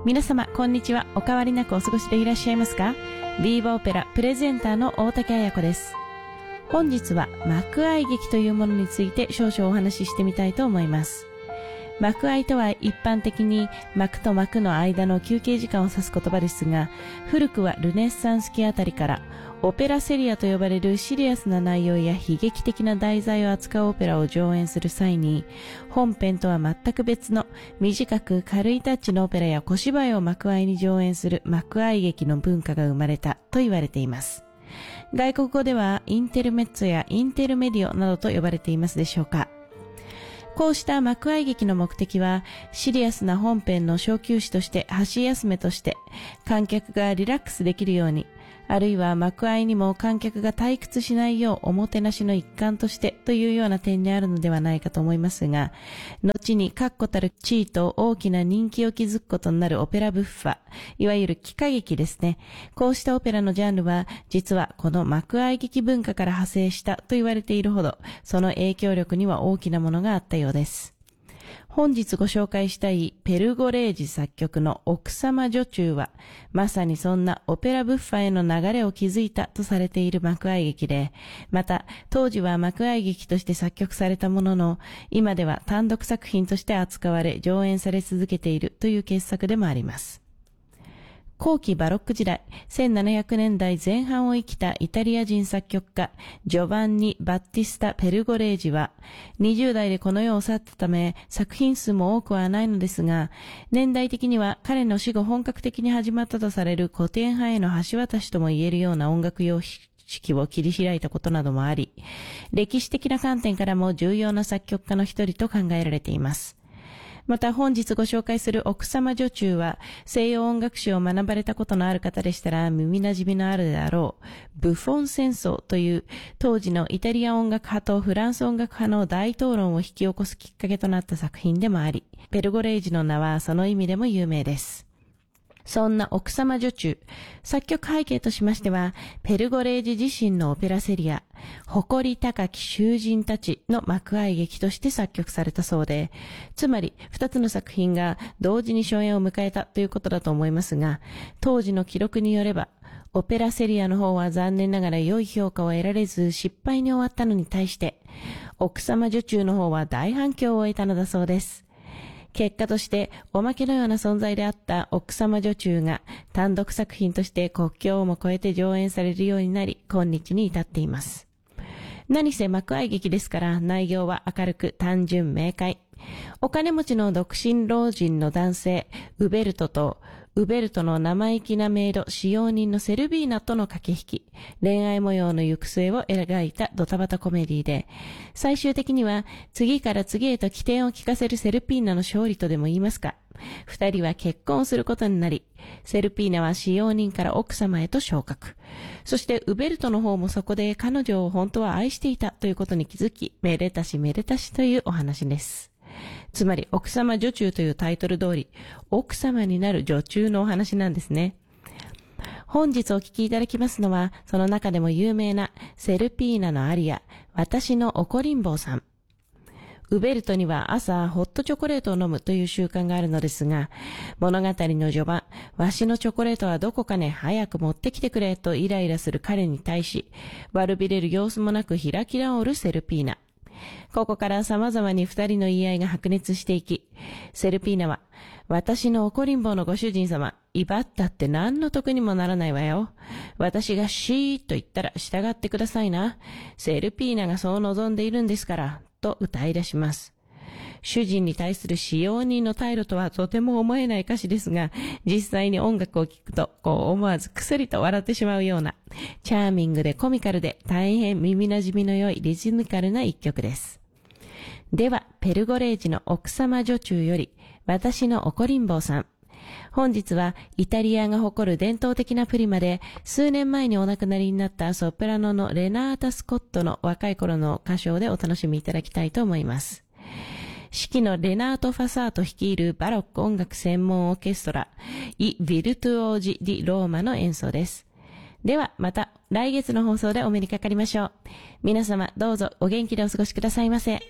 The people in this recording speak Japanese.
皆様こんにちは。お変わりなくお過ごしでいらっしゃいますか？ビーバオペラプレゼンターの大竹彩子です。本日は幕愛劇というものについて少々お話ししてみたいと思います。幕愛とは一般的に幕と幕の間の休憩時間を指す言葉ですが、古くはルネッサンス期あたりからオペラセリアと呼ばれるシリアスな内容や悲劇的な題材を扱うオペラを上演する際に、本編とは全く別の短く軽いタッチのオペラや小芝居を幕愛に上演する幕愛劇の文化が生まれたと言われています。外国語ではインテルメッツォやインテルメディオなどと呼ばれていますでしょうか。こうした幕愛劇の目的は、シリアスな本編の小休止として箸休めとして観客がリラックスできるように、あるいは幕愛にも観客が退屈しないようおもてなしの一環としてというような点にあるのではないかと思いますが、後に確固たる地位と大きな人気を築くことになるオペラブッファ、いわゆる喜歌劇ですね。こうしたオペラのジャンルは、実はこの幕愛劇文化から派生したと言われているほど、その影響力には大きなものがあったようです。本日ご紹介したいペルゴレージ作曲の奥様女中は、まさにそんなオペラブッファへの流れを築いたとされている幕愛劇で、また当時は幕愛劇として作曲されたものの、今では単独作品として扱われ上演され続けているという傑作でもあります。後期バロック時代、1700年代前半を生きたイタリア人作曲家、ジョバンニ・バッティスタ・ペルゴレージは、20代でこの世を去ったため、作品数も多くはないのですが、年代的には彼の死後本格的に始まったとされる古典派への橋渡しとも言えるような音楽様式を切り開いたことなどもあり、歴史的な観点からも重要な作曲家の一人と考えられています。また本日ご紹介する奥様女中は、西洋音楽史を学ばれたことのある方でしたら耳馴染みのあるであろう、ブフォン戦争という当時のイタリア音楽派とフランス音楽派の大討論を引き起こすきっかけとなった作品でもあり、ペルゴレージの名はその意味でも有名です。そんな奥様女中、作曲背景としましては、ペルゴレージ自身のオペラセリア、誇り高き囚人たちの幕愛劇として作曲されたそうで、つまり2つの作品が同時に初演を迎えたということだと思いますが、当時の記録によれば、オペラセリアの方は残念ながら良い評価を得られず失敗に終わったのに対して、奥様女中の方は大反響を得たのだそうです。結果としておまけのような存在であった奥様女中が単独作品として国境をも越えて上演されるようになり、今日に至っています。何せ幕愛劇ですから内容は明るく単純明快。お金持ちの独身老人の男性ウベルトとウベルトの生意気なメイド使用人のセルビーナとの駆け引き、恋愛模様の行く末を描いたドタバタコメディで、最終的には次から次へと起点を聞かせるセルピーナの勝利とでも言いますか、二人は結婚することになり、セルピーナは使用人から奥様へと昇格。そしてウベルトの方もそこで彼女を本当は愛していたということに気づき、めでたしめでたしというお話です。つまり奥様女中というタイトル通り、奥様になる女中のお話なんですね。本日お聴きいただきますのは、その中でも有名なセルピーナのアリア、私の怒りん坊さん。ウベルトには朝ホットチョコレートを飲むという習慣があるのですが、物語の序盤、わしのチョコレートはどこかね、早く持ってきてくれとイライラする彼に対し、悪びれる様子もなく開き直るセルピーナ。ここから様々に二人の言い合いが白熱していき、セルピーナは、私の怒りん坊のご主人様、威張ったって何の得にもならないわよ。私がシーッと言ったら従ってくださいな。セルピーナがそう望んでいるんですから、と歌い出します。主人に対する使用人の態度とはとても思えない歌詞ですが、実際に音楽を聴くと、思わずくすりと笑ってしまうような、チャーミングでコミカルで大変耳馴染みの良いリズミカルな一曲です。では、ペルゴレージの奥様女中より、私の怒りん坊さん。本日はイタリアが誇る伝統的なプリマで、数年前にお亡くなりになったソプラノのレナータ・スコットの若い頃の歌唱でお楽しみいただきたいと思います。指揮のレナート・ファサート率いるバロック音楽専門オーケストラ、イ・ヴィルトゥオージ・ディ・ローマの演奏です。ではまた来月の放送でお目にかかりましょう。皆様どうぞお元気でお過ごしくださいませ。